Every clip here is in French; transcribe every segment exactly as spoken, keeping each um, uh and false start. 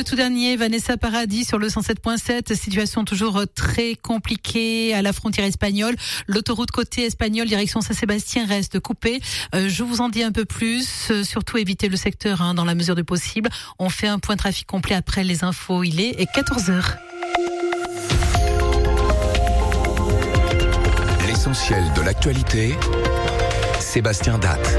Le tout dernier, Vanessa Paradis sur le cent sept point sept. Situation toujours très compliquée à la frontière espagnole. L'autoroute côté espagnol, direction Saint-Sébastien, reste coupée. Euh, je vous en dis un peu plus. Euh, surtout évitez le secteur hein, dans la mesure du possible. On fait un point trafic complet après les infos. Il est quatorze heures. L'essentiel de l'actualité, Sébastien Datte.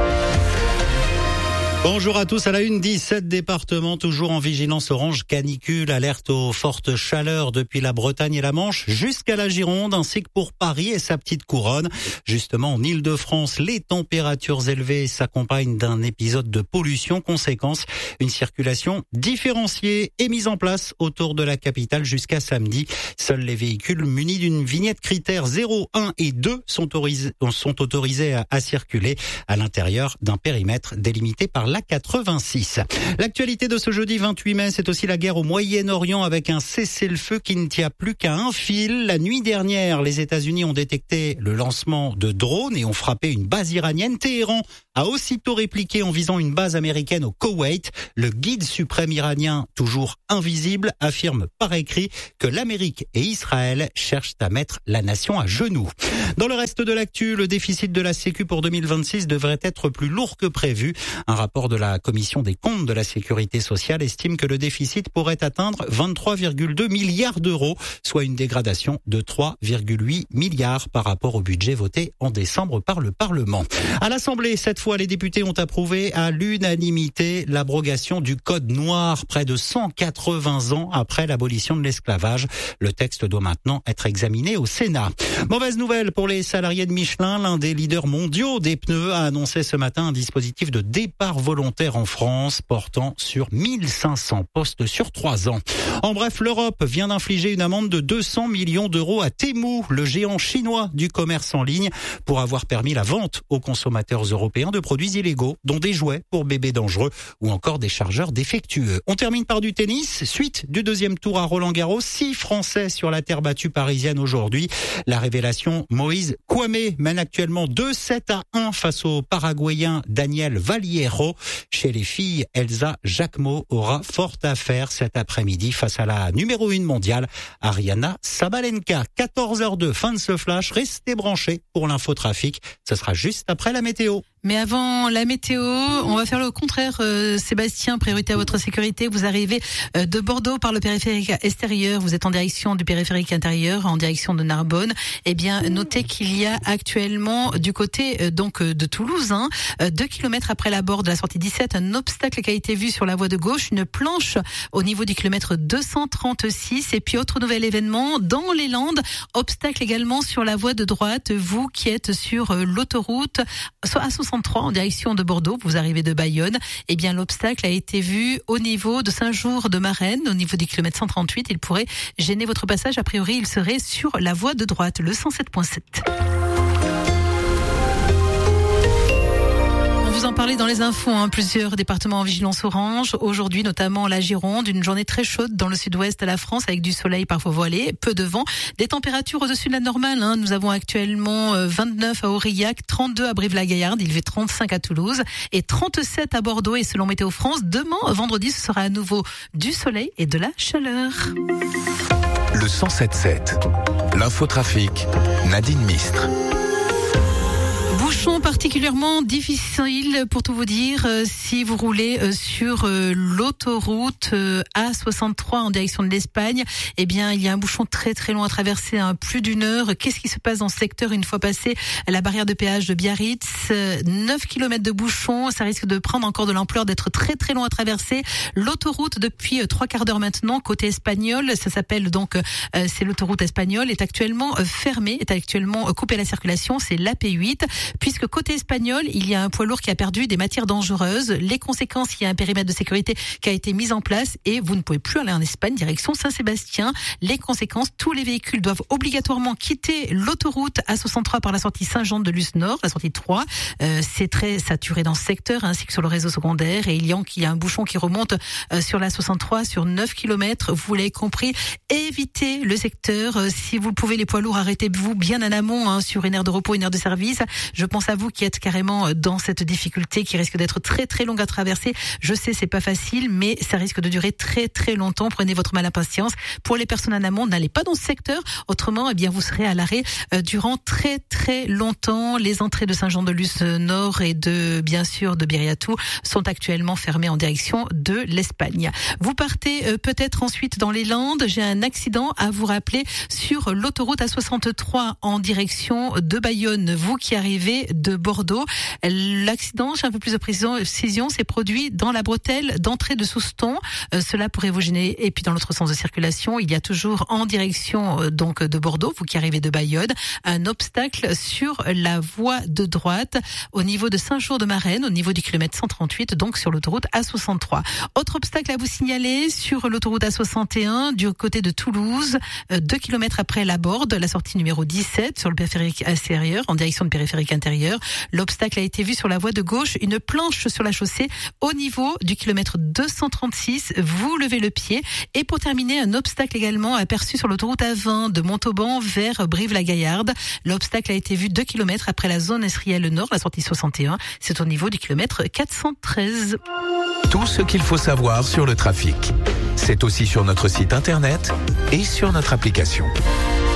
Bonjour à tous, à la une, dix-sept départements toujours en vigilance orange canicule, alerte aux fortes chaleurs depuis la Bretagne et la Manche jusqu'à la Gironde, ainsi que pour Paris et sa petite couronne. Justement, en Île-de-France, les températures élevées s'accompagnent d'un épisode de pollution. Conséquence, une circulation différenciée est mise en place autour de la capitale jusqu'à samedi. Seuls les véhicules munis d'une vignette critère zéro, un et deux sont autorisés, sont autorisés à, à circuler à l'intérieur d'un périmètre délimité par la quatre-vingt-six. L'actualité de ce jeudi vingt-huit mai, c'est aussi la guerre au Moyen-Orient avec un cessez-le-feu qui ne tient plus qu'à un fil. La nuit dernière, les États-Unis ont détecté le lancement de drones et ont frappé une base iranienne. Téhéran a aussitôt répliqué en visant une base américaine au Koweït. Le guide suprême iranien, toujours invisible, affirme par écrit que l'Amérique et Israël cherchent à mettre la nation à genoux. Dans le reste de l'actu, le déficit de la Sécu pour deux mille vingt-six devrait être plus lourd que prévu. Un rapport de la Commission des comptes de la Sécurité sociale estime que le déficit pourrait atteindre vingt-trois virgule deux milliards d'euros, soit une dégradation de trois virgule huit milliards par rapport au budget voté en décembre par le Parlement. À l'Assemblée, cette fois, les députés ont approuvé à l'unanimité l'abrogation du Code noir près de cent quatre-vingts ans après l'abolition de l'esclavage. Le texte doit maintenant être examiné au Sénat. Mauvaise nouvelle pour les salariés de Michelin. L'un des leaders mondiaux des pneus a annoncé ce matin un dispositif de départ volontaire en France portant sur mille cinq cents postes sur trois ans. En bref, l'Europe vient d'infliger une amende de deux cents millions d'euros à Temu, le géant chinois du commerce en ligne, pour avoir permis la vente aux consommateurs européens de produits illégaux, dont des jouets pour bébés dangereux ou encore des chargeurs défectueux. On termine par du tennis. Suite du deuxième tour à Roland-Garros, six Français sur la terre battue parisienne aujourd'hui. La révélation, Moïse Kouamé mène actuellement deux sept à un face au Paraguayen Daniel Valliero. Chez les filles, Elsa Jacquemot aura fort à faire cet après-midi face à la numéro une mondiale, Ariana Sabalenka. quatorze heures deux, fin de ce flash. Restez branchés pour l'infotrafic. Ce sera juste après la météo. Mais avant la météo, on va faire le contraire. Euh, Sébastien, priorité à votre sécurité. Vous arrivez euh, de Bordeaux par le périphérique extérieur. Vous êtes en direction du périphérique intérieur, en direction de Narbonne. Eh bien, notez qu'il y a actuellement du côté euh, donc euh, de Toulouse, hein, euh, deux kilomètres après la bord de la sortie dix-sept, un obstacle qui a été vu sur la voie de gauche, une planche au niveau du kilomètre deux cent trente-six. Et puis autre nouvel événement dans les Landes, obstacle également sur la voie de droite. Vous qui êtes sur euh, l'autoroute, soit à soixante en direction de Bordeaux, vous arrivez de Bayonne, eh bien l'obstacle a été vu au niveau de Saint-Jour-de-Marennes, au niveau du kilomètre cent trente-huit. Il pourrait gêner votre passage. A priori, il serait sur la voie de droite, le cent sept point sept. Vous en parlez dans les infos, hein, plusieurs départements en vigilance orange. Aujourd'hui, notamment la Gironde, une journée très chaude dans le sud-ouest de la France avec du soleil parfois voilé, peu de vent, des températures au-dessus de la normale. Hein. Nous avons actuellement vingt-neuf à Aurillac, trente-deux à Brive-la-Gaillarde, il fait trente-cinq à Toulouse et trente-sept à Bordeaux. Et selon Météo France, demain, vendredi, ce sera à nouveau du soleil et de la chaleur. Le cent sept sept, l'infotrafic, Nadine Mistre. Bouchon particulièrement difficile pour tout vous dire euh, si vous roulez euh, sur euh, l'autoroute euh, A soixante-trois en direction de l'Espagne. Eh bien, il y a un bouchon très très long à traverser, hein, plus d'une heure. Qu'est-ce qui se passe dans ce secteur une fois passé la barrière de péage de Biarritz? euh, neuf kilomètres de bouchon, ça risque de prendre encore de l'ampleur, d'être très très long à traverser. L'autoroute depuis euh, trois quarts d'heure maintenant côté espagnol, ça s'appelle donc euh, c'est l'autoroute espagnole, est actuellement euh, fermée, est actuellement euh, coupée à la circulation. C'est l'A P huit. Puisque côté espagnol, il y a un poids lourd qui a perdu des matières dangereuses. Les conséquences, il y a un périmètre de sécurité qui a été mis en place et vous ne pouvez plus aller en Espagne, direction Saint-Sébastien. Les conséquences, tous les véhicules doivent obligatoirement quitter l'autoroute A soixante-trois par la sortie Saint-Jean de Luz Nord, la sortie trois. Euh, c'est très saturé dans ce secteur, ainsi que sur le réseau secondaire. Et il y a, il y a un bouchon qui remonte euh, sur la soixante-trois sur neuf kilomètres. Vous l'avez compris, évitez le secteur. Euh, si vous le pouvez, les poids lourds, arrêtez-vous bien en amont, hein, sur une aire de repos, une aire de service. Je pense pense à vous qui êtes carrément dans cette difficulté qui risque d'être très très longue à traverser. Je sais, c'est pas facile, mais ça risque de durer très très longtemps. Prenez votre mal à patience. Pour les personnes en amont, n'allez pas dans ce secteur. Autrement, eh bien, vous serez à l'arrêt euh, durant très très longtemps. Les entrées de Saint-Jean-de-Luz Nord et de, bien sûr, de Biriatou sont actuellement fermées en direction de l'Espagne. Vous partez euh, peut-être ensuite dans les Landes. J'ai un accident à vous rappeler sur l'autoroute A soixante-trois en direction de Bayonne. Vous qui arrivez de Bordeaux, l'accident, j'ai un peu plus de précision, s'est produit dans la bretelle d'entrée de Souston. Euh, cela pourrait vous gêner. Et puis dans l'autre sens de circulation, il y a toujours en direction euh, donc de Bordeaux, vous qui arrivez de Bayonne, un obstacle sur la voie de droite au niveau de Saint-Jour-de-Marennes, au niveau du kilomètre cent trente-huit, donc sur l'autoroute A soixante-trois. Autre obstacle à vous signaler sur l'autoroute A soixante et un du côté de Toulouse, euh, deux kilomètres après la Borde, la sortie numéro dix-sept sur le périphérique extérieur, en direction de périphérique intérieur. L'obstacle a été vu sur la voie de gauche, une planche sur la chaussée au niveau du kilomètre deux cent trente-six. Vous levez le pied. Et pour terminer, un obstacle également aperçu sur l'autoroute A vingt de Montauban vers Brive-la-Gaillarde. L'obstacle a été vu deux kilomètres après la zone industrielle nord, la sortie soixante et un. C'est au niveau du kilomètre quatre cent treize. Tout ce qu'il faut savoir sur le trafic, c'est aussi sur notre site internet et sur notre application.